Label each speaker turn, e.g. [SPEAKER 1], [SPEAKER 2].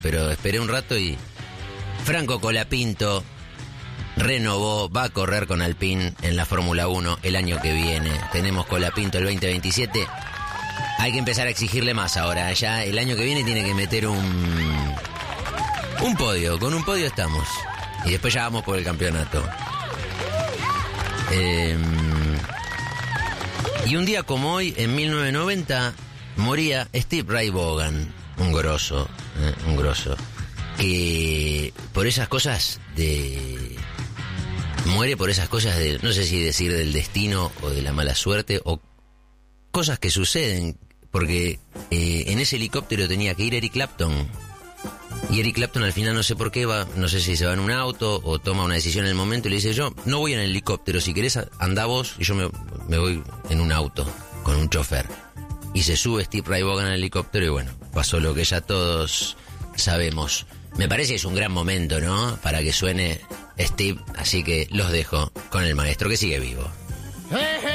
[SPEAKER 1] pero esperé un rato y Franco Colapinto renovó, va a correr con Alpine en la Fórmula 1 el año que viene. Tenemos Colapinto el 2027. Hay que empezar a exigirle más ahora. Ya el año que viene tiene que meter un podio. Con un podio estamos. Y después ya vamos por el campeonato. Y un día como hoy, en 1990, moría Steve Ray Vaughan, un grosso, que por esas cosas muere por esas cosas de, no sé si decir del destino o de la mala suerte, o cosas que suceden, porque en ese helicóptero tenía que ir Eric Clapton, y Eric Clapton al final no sé por qué va, no sé si se va en un auto o toma una decisión en el momento y le dice: yo no voy en el helicóptero, si querés andá vos y yo me voy en un auto con un chofer. Y se sube Steve Ray Vaughan al helicóptero y bueno, pasó lo que ya todos sabemos. Me parece que es un gran momento, ¿no?, para que suene Steve, así que los dejo con el maestro que sigue vivo.